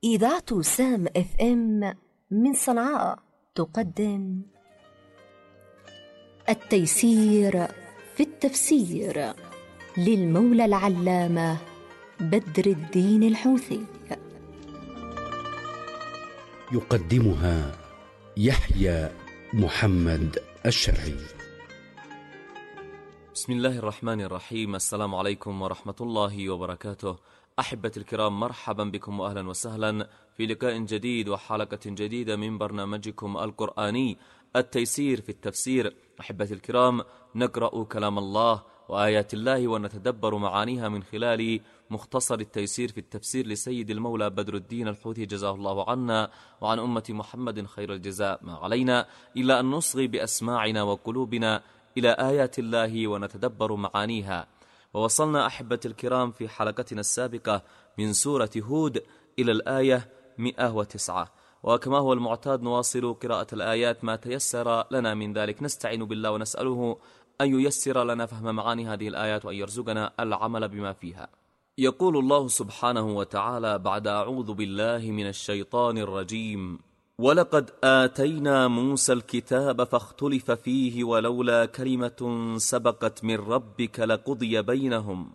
إذاعة سام اف ام من صنعاء تقدم التيسير في التفسير للمولى العلامة بدر الدين الحوثي. يقدمها يحيى محمد الشرعي. بسم الله الرحمن الرحيم. السلام عليكم ورحمة الله وبركاته. أحبة الكرام، مرحبا بكم وأهلا وسهلا في لقاء جديد وحلقة جديدة من برنامجكم القرآني التيسير في التفسير. أحبة الكرام، نقرأ كلام الله وآيات الله ونتدبر معانيها من خلال مختصر التيسير في التفسير لسيد المولى بدر الدين الحوثي، جزاه الله عنا وعن أمة محمد خير الجزاء. ما علينا إلا أن نصغي بأسماعنا وقلوبنا إلى آيات الله ونتدبر معانيها. ووصلنا أحبة الكرام في حلقتنا السابقة من سورة هود إلى الآية 109، وكما هو المعتاد نواصل قراءة الآيات ما تيسر لنا من ذلك. نستعين بالله ونسأله أن ييسر لنا فهم معاني هذه الآيات وأن يرزقنا العمل بما فيها. يقول الله سبحانه وتعالى بعد أعوذ بالله من الشيطان الرجيم: ولقد آتينا موسى الكتاب فاختلف فيه ولولا كلمة سبقت من ربك لقضي بينهم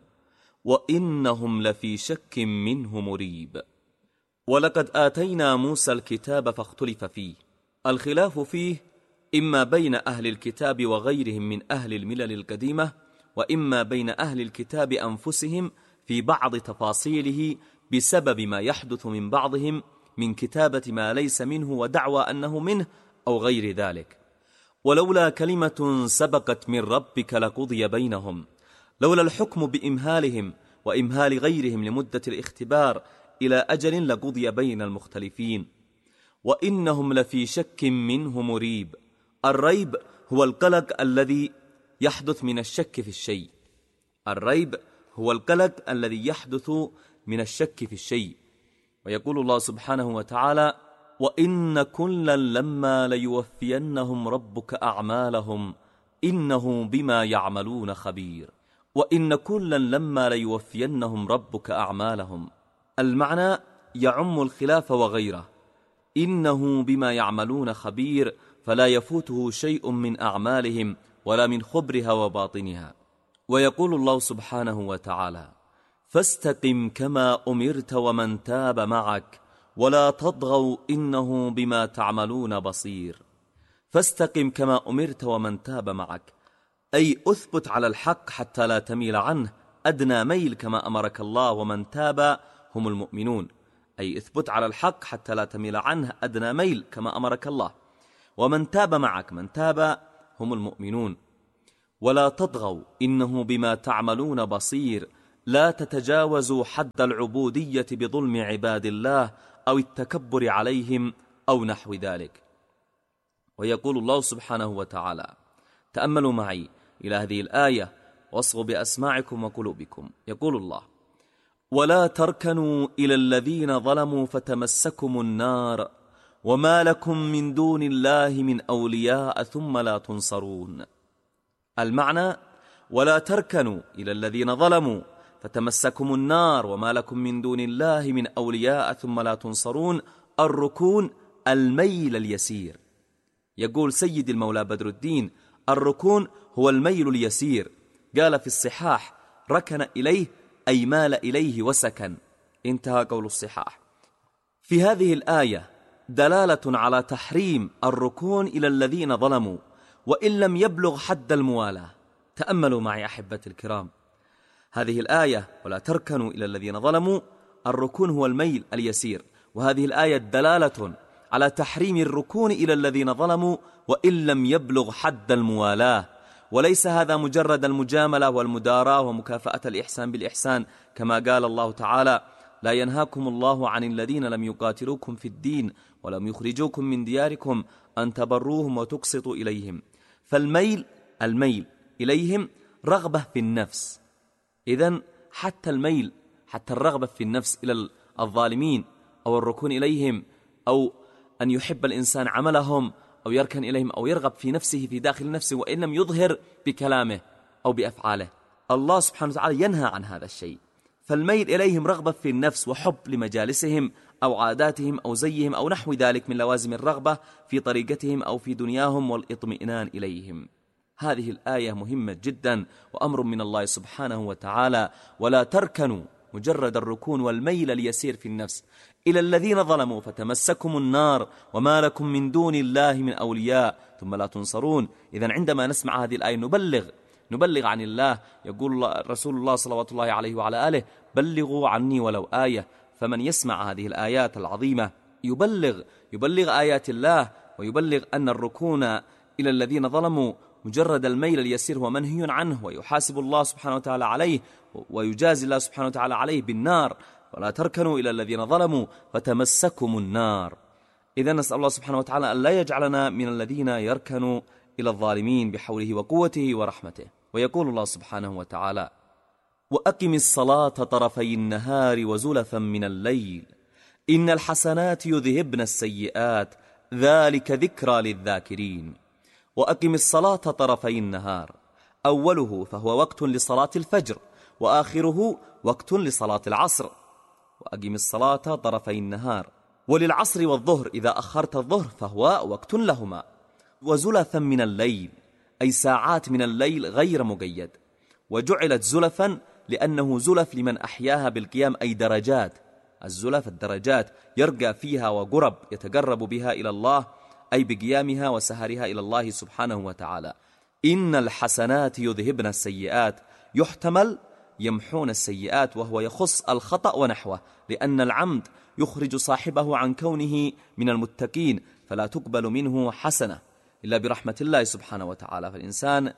وإنهم لفي شك منه مريب. ولقد آتينا موسى الكتاب فاختلف فيه، الخلاف فيه إما بين أهل الكتاب وغيرهم من أهل الملل القديمة، وإما بين أهل الكتاب أنفسهم في بعض تفاصيله بسبب ما يحدث من بعضهم من كتابة ما ليس منه ودعوى أنه منه أو غير ذلك. ولولا كلمة سبقت من ربك لقضي بينهم، لولا الحكم بإمهالهم وإمهال غيرهم لمدة الاختبار إلى أجل لقضي بين المختلفين. وإنهم لفي شك منه مريب. الريب هو القلق الذي يحدث من الشك في الشيء. الريب هو القلق الذي يحدث من الشك في الشيء. ويقول الله سبحانه وتعالى: وإن كلا لما ليوفينهم ربك أعمالهم إنه بما يعملون خبير. وإن كلا لما ليوفينهم ربك أعمالهم، المعنى يعم الخلاف وغيره. إنه بما يعملون خبير، فلا يفوته شيء من أعمالهم ولا من خبرها وباطنها. ويقول الله سبحانه وتعالى: فاستقم كما أمرت ومن تاب معك ولا تطغوا إنه بما تعملون بصير. فاستقم كما أمرت ومن تاب معك، أي أثبت على الحق حتى لا تميل عنه أدنى ميل كما أمرك الله، ومن تاب هم المؤمنون، أي اثبت على الحق حتى لا تميل عنه أدنى ميل كما أمرك الله، ومن تاب معك، من تاب هم المؤمنون. ولا تطغوا إنه بما تعملون بصير، لا تتجاوزوا حد العبودية بظلم عباد الله أو التكبر عليهم أو نحو ذلك. ويقول الله سبحانه وتعالى، تأملوا معي إلى هذه الآية واصغوا بأسماعكم وقلوبكم. يقول الله: ولا تركنوا إلى الذين ظلموا فتمسكم النار وما لكم من دون الله من أولياء ثم لا تنصرون. المعنى: ولا تركنوا إلى الذين ظلموا فتمسكم النار وما لكم من دون الله من أولياء ثم لا تنصرون. الركون الميل اليسير. يقول سيد المولى بدر الدين: الركون هو الميل اليسير. قال في الصحاح: ركن إليه أي مال إليه وسكن. انتهى قول الصحاح. في هذه الآية دلالة على تحريم الركون إلى الذين ظلموا وإن لم يبلغ حد الموالاة. تأملوا معي أحبة الكرام، هذه الآية ولا تركنوا إلى الذين ظلموا، الركون هو الميل اليسير، وهذه الآية دلالة على تحريم الركون إلى الذين ظلموا وإن لم يبلغ حد الموالاة. وليس هذا مجرد المجاملة والمداراة ومكافأة الإحسان بالإحسان، كما قال الله تعالى: لا ينهاكم الله عن الذين لم يقاتلوكم في الدين ولم يخرجوكم من دياركم أن تبروهم وتقسطوا إليهم. فالميل إليهم رغبة في النفس. إذن حتى الميل، حتى الرغبة في النفس إلى الظالمين أو الركون إليهم أو أن يحب الإنسان عملهم أو يركن إليهم أو يرغب في نفسه في داخل نفسه وإن لم يظهر بكلامه أو بأفعاله، الله سبحانه وتعالى ينهى عن هذا الشيء. فالميل إليهم رغبة في النفس وحب لمجالسهم أو عاداتهم أو زيهم أو نحو ذلك من لوازم الرغبة في طريقتهم أو في دنياهم والاطمئنان إليهم. هذه الآية مهمة جدا وأمر من الله سبحانه وتعالى: ولا تركنوا، مجرد الركون والميل اليسير في النفس، إلى الذين ظلموا فتمسكم النار وما لكم من دون الله من أولياء ثم لا تنصرون. إذن عندما نسمع هذه الآية نبلغ عن الله. يقول رسول الله صلوات الله عليه وعلى آله: بلغوا عني ولو آية. فمن يسمع هذه الآيات العظيمة يبلغ آيات الله، ويبلغ أن الركون إلى الذين ظلموا مجرد الميل اليسير هو منهي عنه، ويحاسب الله سبحانه وتعالى عليه، ويجازي الله سبحانه وتعالى عليه بالنار. ولا تركنوا إلى الذين ظلموا فتمسكم النار. إذا نسأل الله سبحانه وتعالى أن لا يجعلنا من الذين يركنوا إلى الظالمين بحوله وقوته ورحمته. ويقول الله سبحانه وتعالى: وأقم الصلاة طرفي النهار وزلفا من الليل إن الحسنات يذهبن السيئات ذلك ذكرى للذاكرين. وأقم الصلاة طرفي النهار، أوله فهو وقت لصلاة الفجر، وآخره وقت لصلاة العصر. وأقم الصلاة طرفي النهار، وللعصر والظهر إذا أخرت الظهر فهو وقت لهما. وزلفا من الليل، أي ساعات من الليل غير مقيد. وجعلت زلفا لأنه زلف لمن أحياها بالقيام، أي درجات. الزلف الدرجات يرقى فيها وقرب يتقرب بها إلى الله، أي بقيامها وسهرها إلى الله سبحانه وتعالى. إن الحسنات يذهبن السيئات، يحتمل يمحون السيئات، وهو يخص الخطأ ونحوه، لأن العمد يخرج صاحبه عن كونه من المتقين، فلا تقبل منه حسنة إلا برحمة الله سبحانه وتعالى. فالإنسان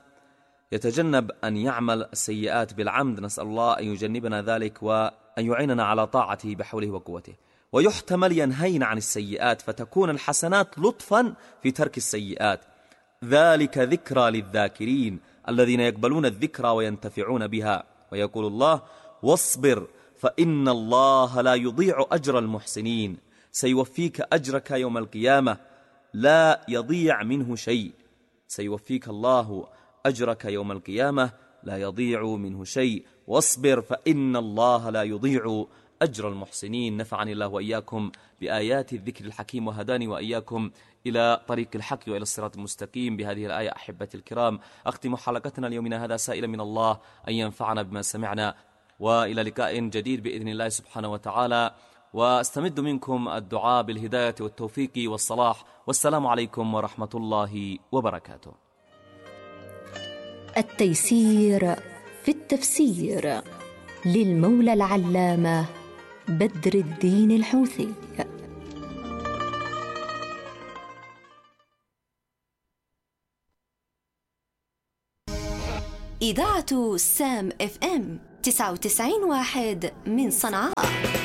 يتجنب أن يعمل السيئات بالعمد، نسأل الله أن يجنبنا ذلك وأن يعيننا على طاعته بحوله وقوته. ويحتمل ينهين عن السيئات، فتكون الحسنات لطفا في ترك السيئات. ذلك ذكرى للذاكرين الذين يقبلون الذكرى وينتفعون بها. ويقول الله: واصبر فإن الله لا يضيع أجر المحسنين، سيوفيك أجرك يوم القيامة لا يضيع منه شيء. سيوفيك الله أجرك يوم القيامة لا يضيع منه شيء. واصبر فإن الله لا يضيع أجر المحسنين. نفعني الله وإياكم بآيات الذكر الحكيم، وهداني وإياكم إلى طريق الحق وإلى الصراط المستقيم بهذه الآية. أحبتي الكرام، أختم حلقتنا اليومنا هذا سائلا من الله أن ينفعنا بما سمعنا، وإلى لقاء جديد بإذن الله سبحانه وتعالى، واستمد منكم الدعاء بالهداية والتوفيق والصلاح. والسلام عليكم ورحمة الله وبركاته. التيسير في التفسير للمولى العلامة بدر الدين الحوثي. إذاعة سام FM 99.1 من صنعاء.